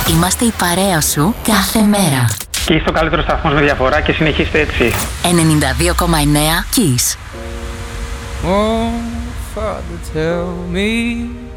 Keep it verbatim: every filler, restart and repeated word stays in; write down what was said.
Είμαστε η παρέα σου κάθε μέρα. Και είστε ο καλύτερος σταθμός με διαφορά και συνεχίστε έτσι. ενενήντα δύο κόμμα εννέα Kiss. Oh, Father, tell me